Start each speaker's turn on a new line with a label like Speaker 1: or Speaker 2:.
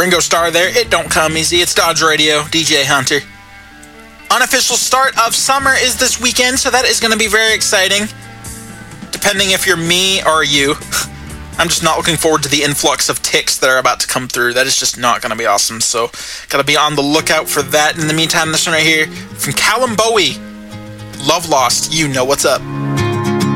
Speaker 1: Ringo Starr there. It don't come easy. It's Dodge Radio, DJ Hunter. Unofficial start of summer is this weekend, so that is going to be very exciting. Depending if you're me or you. I'm just not looking forward to the influx of ticks that are about to come through. That is just not going to be awesome, so got to be on the lookout for that. In the meantime, this one right here from Callum Bowie, Love Lost, you know what's up.